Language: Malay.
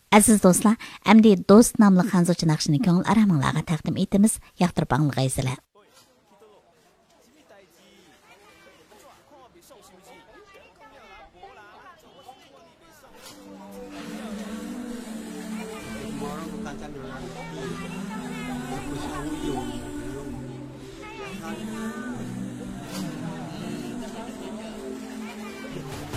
Aziz do'stlar, әмді Do'st namlı xanzurcha naqshini ko'ngil aramanglarga taqdim etamiz. Yoqtirib anglaysizlar.